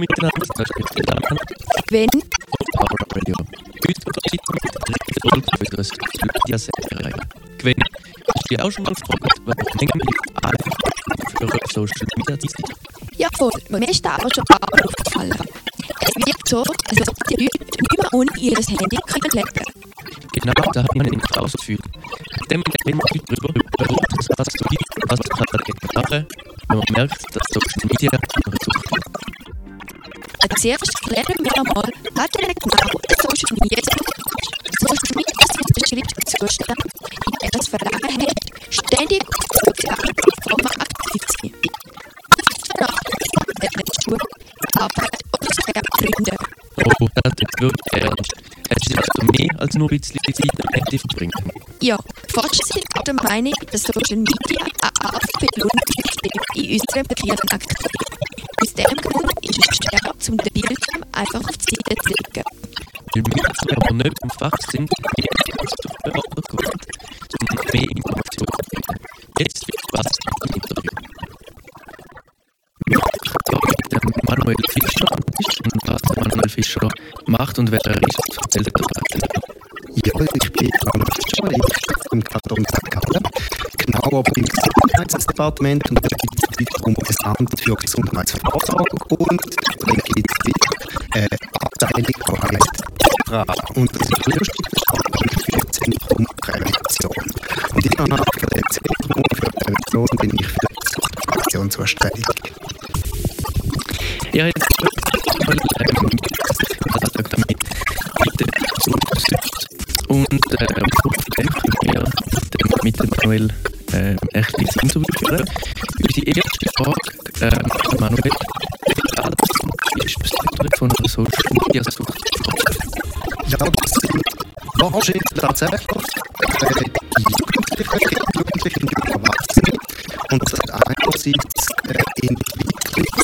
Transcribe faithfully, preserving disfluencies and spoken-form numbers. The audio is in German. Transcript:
miteinander, das ist miteinander. Wenn Power Radio. Heute geht es mit der dritten Folge unseres Media-Serie. Gwen, hast du dich auch schon mal gefragt, warum Mengen einfach für Social Media sind? ja voll, mir ist da aber schon auch aufgefallen. Es wird so, als ob die Leute nicht mehr ohne ihr Handy können leben. Genau, da hat man nämlich auch das Gefühl. Dem reden wir heute darüber, über das, was so gibt, was kann man dagegen machen, wenn man merkt, dass Social Media eine Sucht hat. Als erstes klären wir einmal, was denn genau Social Media ist. Social Media beschreibt den Zustand, in dem es Verlangen hat, ständig auf sozialen Plattformen aktiv zu sein. Aktiv zu Schule, Arbeit oder sogar Freunde. Oh, das ist wirklich ernst. Es ist also mehr als nur ein bisschen Zeit am Handy verbringen. Ja, Forscher sind auch der Meinung, dass Social Media eine Art Belohnungssystem in unserem Gehirn aktiviert. Aus diesem Grund ist es schwer, um den Bildschirm einfach auf die Seite zu legen. Weil wir jetzt aber nicht im Fach sind, wie es zu Berater kommt, um mehr Informationen zu finden. Jetzt viel Spaß im Interview. Ja, mit Manuel Fischer und was Manuel Fischer macht und wer er ist, erzählt er dabei. Ja, ich bin Manuel Fischer, ich arbeite im Kanton Sankt Gallen, genau aber im Gesundheitsdepartement, und da gibt es wiederum das Amt für Gesundheitsvorsorge und dann gibt es eine Abteilung, die heißt TEPRA, und das ist Rührstückverstanden für das Zentrum Prävention. Und in einem Zentrum für Prävention bin ich für die Suchtprävention zuständig. Ja, jetzt mal ähm, also damit mit der Sucht und äh, vielleicht wir dann mit dem Manuel äh, echt ein bisschen Interview führen. Unsere erste Frage, äh, Manuel, wie alt ist das von der Social Media Sucht? Ja, das sind wahrscheinlich tatsächlich äh, die Jugendlichen, Jugendlichen und Erwachsene. Und das hat einerseits